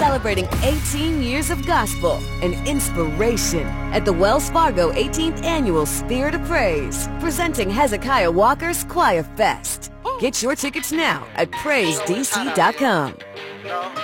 celebrating 18 years of gospel and inspiration at the Wells Fargo 18th Annual Spirit of Praise, presenting Hezekiah Walker's Choir Fest. Get your tickets now at PraiseDC.com.